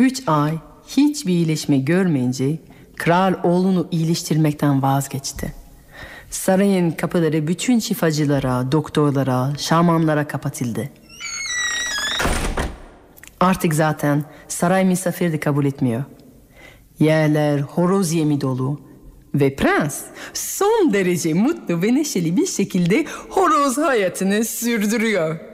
3 ay hiçbir iyileşme görmeyince kral oğlunu iyileştirmekten vazgeçti. Sarayın kapıları bütün şifacılara, doktorlara, şamanlara kapatıldı. Artık zaten saray misafir de kabul etmiyor. Yerler horoz yemi dolu ve prens son derece mutlu ve neşeli bir şekilde horoz hayatını sürdürüyor.